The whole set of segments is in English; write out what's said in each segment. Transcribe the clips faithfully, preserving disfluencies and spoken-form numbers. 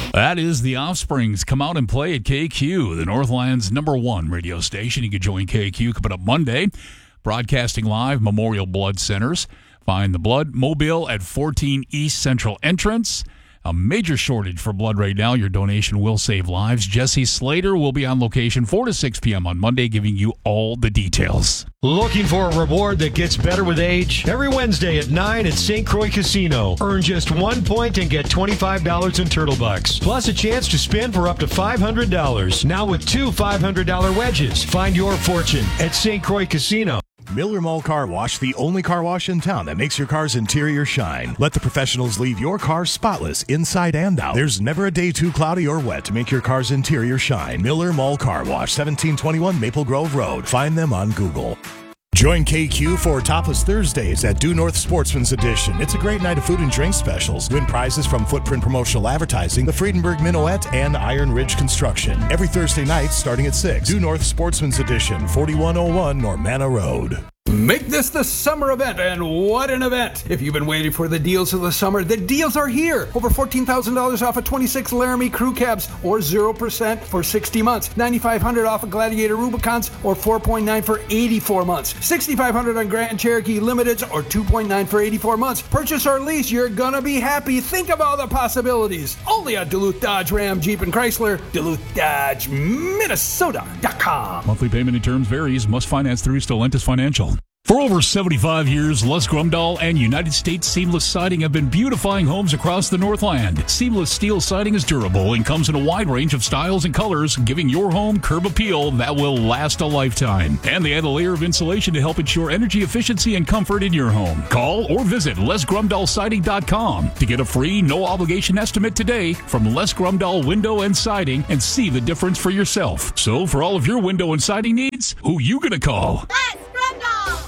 That is The Offsprings. Come out and play at K Q, the Northland's number one radio station. You can join K Q coming up Monday, broadcasting live, Memorial Blood Centers. Find the Blood Mobile at fourteen East Central Entrance. A major shortage for blood right now. Your donation will save lives. Jesse Slater will be on location four to six p.m. on Monday, giving you all the details. Looking for a reward that gets better with age? Every Wednesday at nine at Saint Croix Casino. Earn just one point and get twenty-five dollars in Turtle Bucks. Plus a chance to spin for up to five hundred dollars. Now with two five hundred dollars wedges. Find your fortune at Saint Croix Casino. Miller Mall Car Wash, the only car wash in town that makes your car's interior shine. Let the professionals leave your car spotless inside and out. There's never a day too cloudy or wet to make your car's interior shine. Miller Mall Car Wash, seventeen twenty-one Maple Grove Road. Find them on Google. Join K Q for Topless Thursdays at Due North Sportsman's Edition. It's a great night of food and drink specials. Win prizes from Footprint Promotional Advertising, the Friedenberg Minuet, and Iron Ridge Construction. Every Thursday night starting at six. Due North Sportsman's Edition, forty-one oh one Normanna Road. Make this the summer event, and what an event! If you've been waiting for the deals of the summer, the deals are here. Over fourteen thousand dollars off of twenty-six Laramie crew cabs, or zero percent for sixty months. nine thousand five hundred dollars off of Gladiator Rubicons, or four point nine for eighty-four months. six thousand five hundred dollars on Grand Cherokee Limiteds, or two point nine for eighty-four months. Purchase or lease, you're gonna be happy. Think of all the possibilities. Only at Duluth Dodge Ram Jeep and Chrysler, Duluth Dodge Minnesota dot com. Monthly payment and terms varies. Must finance through Stellantis Financial. For over seventy-five years, Les Grumdahl and United States Seamless Siding have been beautifying homes across the Northland. Seamless steel siding is durable and comes in a wide range of styles and colors, giving your home curb appeal that will last a lifetime. And they add a layer of insulation to help ensure energy efficiency and comfort in your home. Call or visit les grumdahl siding dot com to get a free, no-obligation estimate today from Les Grumdahl Window and Siding and see the difference for yourself. So for all of your window and siding needs, who you gonna call? Les Grumdahl!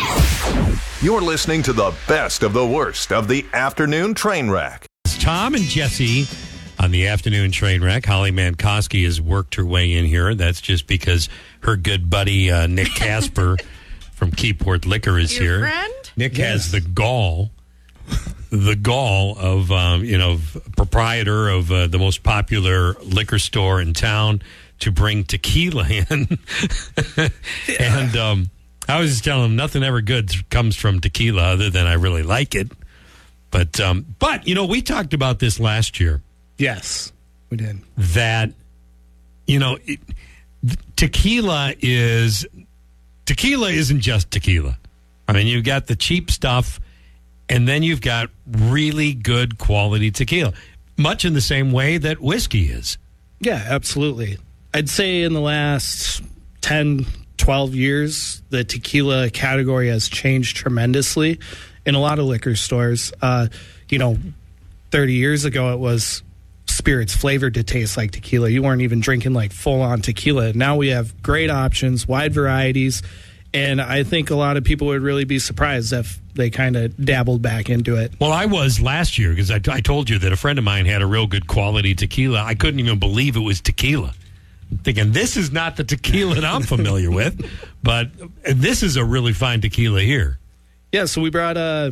You're listening to the best of the worst of the afternoon train wreck. It's Tom and Jesse on the afternoon train wreck. Holly Mankowski has worked her way in here. That's just because her good buddy uh, Nick Casper from Keyport Liquor is Your here. friend? Nick Yes. has the gall, the gall of um, you know proprietor of uh, the most popular liquor store in town to bring tequila in, and. Um, I was just telling him nothing ever good comes from tequila other than I really like it. But, um, but you know, we talked about this last year. Yes, we did. That, you know, it, tequila is, tequila isn't just tequila. I mean, you've got the cheap stuff, and then you've got really good quality tequila, much in the same way that whiskey is. Yeah, absolutely. I'd say in the last ten, twelve years, the tequila category has changed tremendously in a lot of liquor stores. Uh, you know, thirty years ago, it was spirits flavored to taste like tequila. You weren't even drinking like full-on tequila. Now we have great options, wide varieties, and I think a lot of people would really be surprised if they kind of dabbled back into it. Well, I was last year because I, I told you that a friend of mine had a real good quality tequila. I couldn't even believe it was tequila. Thinking this is not the tequila that I'm familiar with, but this is a really fine tequila here. Yeah, so we brought a.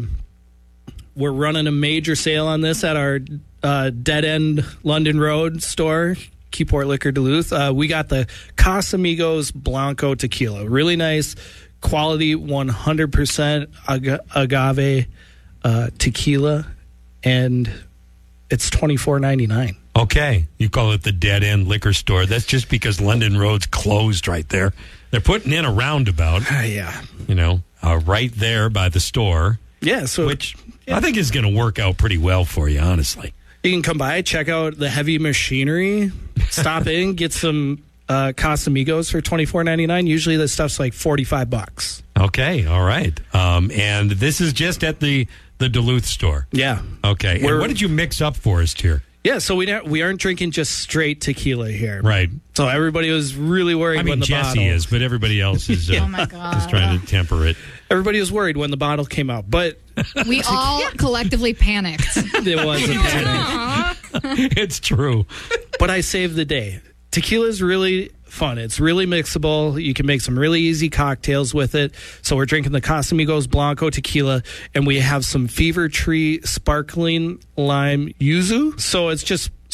We're running a major sale on this at our uh, Dead End London Road store, Keyport Liquor Duluth. Uh, we got the Casamigos Blanco tequila, really nice quality, one hundred percent ag- agave uh, tequila, and it's twenty-four ninety-nine. Okay, you call it the Dead End Liquor Store. That's just because London Road's closed right there. They're putting in a roundabout, Uh, yeah. you know, uh, right there by the store, Yeah, so which I think is going to work out pretty well for you, honestly. you can come by, check out the heavy machinery, stop in, get some uh, Casamigos for twenty-four ninety-nine. Usually this stuff's like forty-five bucks. Okay, all right. Um, and this is just at the, the Duluth store. Yeah. Okay, and We're- what did you mix up for us here? Yeah, so we don't, we aren't drinking just straight tequila here. Right. So everybody was really worried I when mean, the Jesse bottle... is, but everybody else is, uh, Oh my God. is trying to temper it. Everybody was worried when the bottle came out, but We all collectively panicked. it wasn't panic. It's true. But I saved the day. Tequila is really fun. It's really mixable. You can make some really easy cocktails with it. So we're drinking the Casamigos Blanco tequila, and we have some Fever Tree sparkling lime yuzu. So it's just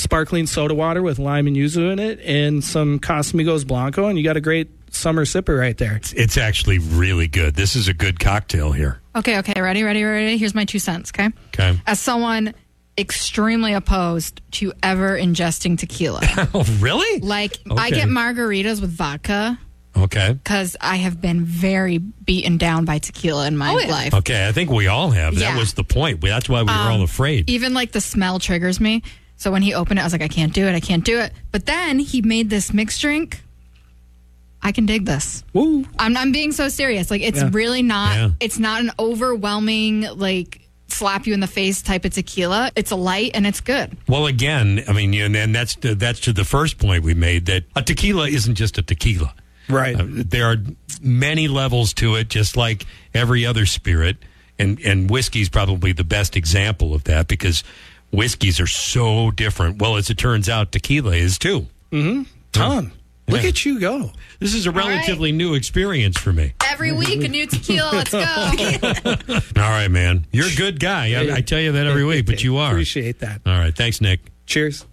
sparkling soda water with lime and yuzu in it, and some Casamigos Blanco, and you got a great summer sipper right there. It's, it's actually really good. This is a good cocktail here. Okay, okay, ready, ready, ready? Here's my two cents, okay? Okay. As someone extremely opposed to ever ingesting tequila. Oh, really? Like, Okay. I get margaritas with vodka Okay. because I have been very beaten down by tequila in my Oh, yeah. life. Okay, I think we all have. That Yeah. was the point. That's why we were all afraid. Even like the smell triggers me. So when he opened it, I was like, I can't do it. I can't do it. But then he made this mixed drink. I can dig this. Woo. I'm, I'm being so serious. Like, it's Yeah. really not, Yeah. it's not an overwhelming, like, slap you in the face type of tequila. It's a light and it's good. Well, again, I mean, and then that's to, that's to the first point we made, that a tequila isn't just a tequila. Right. Uh, there are many levels to it, just like every other spirit, and and whiskey's probably the best example of that, because whiskeys are so different. Well, as it turns out, tequila is too. Tom, look Yeah. at you go. This is a relatively new experience for me. Every week, a new tequila. Let's go. All right, man. You're a good guy. I, I tell you that every week, but you are. Appreciate that. All right. Thanks, Nick. Cheers.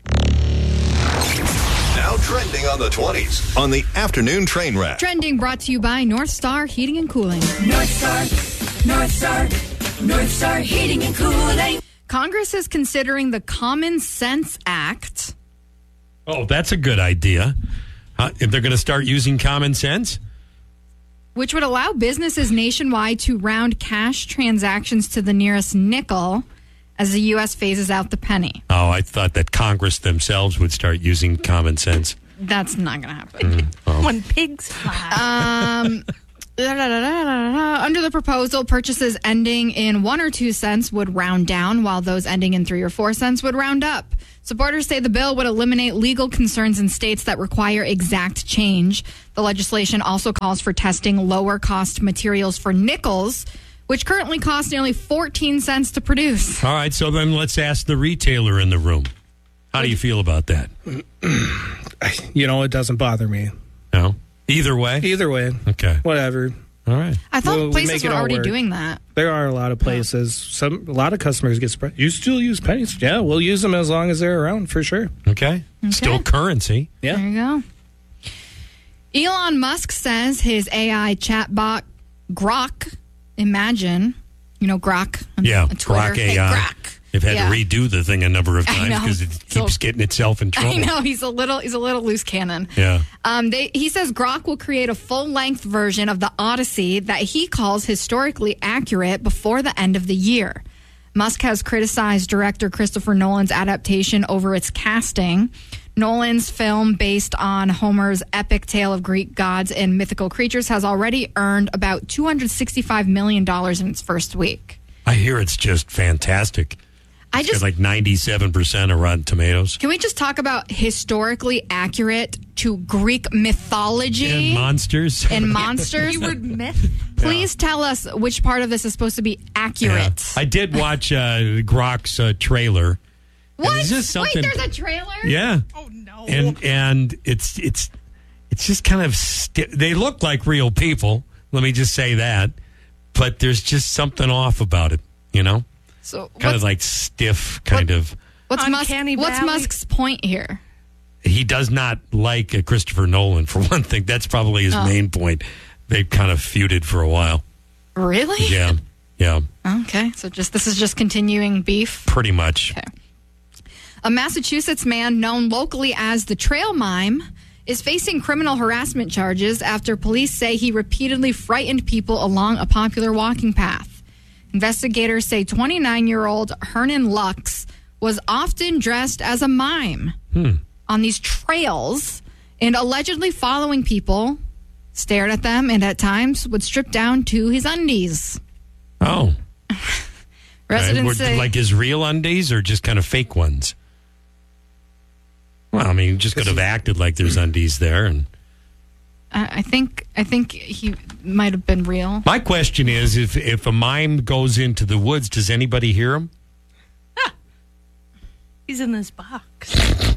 Now trending on the twenties on the afternoon train wreck. Trending brought to you by North Star Heating and Cooling. North Star, North Star, North Star Heating and Cooling. Congress is considering the Common Sense Act. Oh, that's a good idea. Huh? If they're going to start using common sense? Which would allow businesses nationwide to round cash transactions to the nearest nickel as the U S phases out the penny. Oh, I thought that Congress themselves would start using common sense. That's not going to happen. When pigs fly. Um, da, da, da, da, da, da. Under the proposal, purchases ending in one or two cents would round down, while those ending in three or four cents would round up. Supporters say the bill would eliminate legal concerns in states that require exact change. The legislation also calls for testing lower cost materials for nickels, which currently cost nearly fourteen cents to produce. All right, so then let's ask the retailer in the room. How do you feel about that? You know, it doesn't bother me. No? Either way? Either way, Okay. whatever. All right. I thought We'll- we'll places make it were all already work. doing that. There are a lot of places. Some a lot of customers get surprised. You still use pennies? Yeah, we'll use them as long as they're around for sure. Okay. Still currency. Yeah. There you go. Elon Musk says his A I chatbot Grok, Imagine, you know Grok. On, Yeah, on Twitter. Grok Hey, A I. Grok. They've had Yeah. to redo the thing a number of I times know. because it So- keeps getting itself in trouble. I know he's a little he's a little loose cannon. Yeah. Um, they, he says Grok will create a full length version of the Odyssey that he calls historically accurate before the end of the year. Musk has criticized director Christopher Nolan's adaptation over its casting. Nolan's film, based on Homer's epic tale of Greek gods and mythical creatures, has already earned about two hundred sixty-five million dollars in its first week. I hear it's just fantastic. I It's just got like ninety-seven percent of Rotten Tomatoes. Can we just talk about historically accurate to Greek mythology And monsters. and monsters? Keyword myth. Please tell us which part of this is supposed to be Yeah. accurate. I did watch uh, Grok's uh, trailer. And What? is this something- Wait, there's a trailer? Yeah. Oh no. And and it's it's it's just kind of sti- they look like real people. Let me just say that, but there's just something off about it. You know, So kind what's, of like stiff, kind of. what's, Musk, Uncanny what's Valley. Musk's point here? He does not like uh, Christopher Nolan for one thing. That's probably his Oh. main point. They've kind of feuded for a while. Really? Yeah, yeah, Okay, so just this is just continuing beef. pretty much. Okay. A Massachusetts man known locally as the Trail Mime is facing criminal harassment charges after police say he repeatedly frightened people along a popular walking path. Investigators say twenty-nine-year-old Hernan Lux was often dressed as a mime on these trails and allegedly following people, stared at them, and at times would strip down to his undies. Oh, Residents Were- say, like his real undies or just kind of fake ones? Well, I mean, he just could have acted like there's undies there. And I I think I think he might have been real. my question is, if if a mime goes into the woods, does anybody hear him? He's in this box.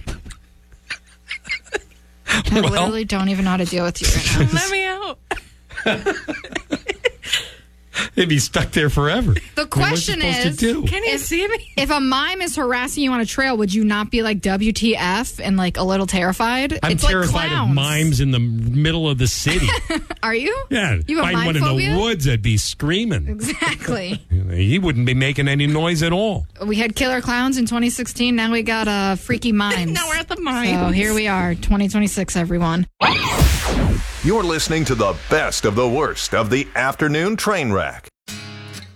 I literally don't even know how to deal with you right now. Let me out. He'd be stuck there forever. The question I mean, what's it is, supposed to do? Can you if, see me? if a mime is harassing you on a trail, would you not be like W T F and like a little terrified? I'm it's terrified like of clowns. mimes in the middle of the city. Are you? Yeah, You have a find mime one in phobia? the woods, I'd be screaming. Exactly. He wouldn't be making any noise at all. We had killer clowns in twenty sixteen. Now we got uh, freaky mimes. Now we're at the mimes. So here we are, twenty twenty-six, everyone. You're listening to the best of the worst of the afternoon train wreck.